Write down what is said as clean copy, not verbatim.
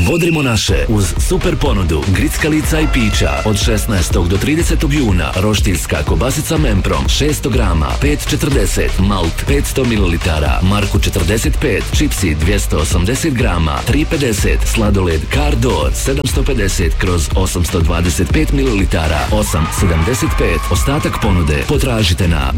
Bodrimo naše uz super ponudu grickalica i pića od 16. do 30. juna. Roštiljska kobasica Memprom 600 grama 5,40, malt 500 ml, Marku 45, čipsi 280 grama 3,50, sladoled Cardor 750/825 ml 8,75. Ostatak ponude potražite na